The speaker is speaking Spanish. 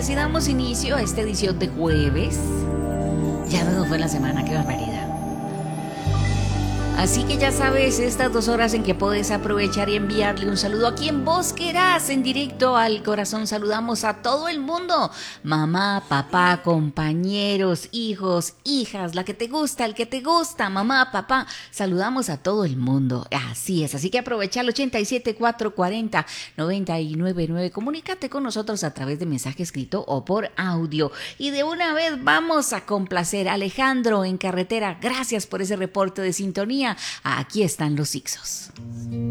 así damos inicio a esta edición de jueves. Ya no fue la semana, qué barbaridad. Así que ya sabes, estas 2 horas en que puedes aprovechar y enviarle un saludo a quien vos querás, en directo al corazón. Saludamos a todo el mundo: mamá, papá, compañeros, hijos, hijas, la que te gusta, el que te gusta, mamá, papá. Saludamos a todo el mundo, así es. Así que aprovecha el 87 440 999. Comunícate con nosotros a través de mensaje escrito o por audio. Y de una vez vamos a complacer a Alejandro en carretera. Gracias por ese reporte de sintonía. Aquí están los Ixos.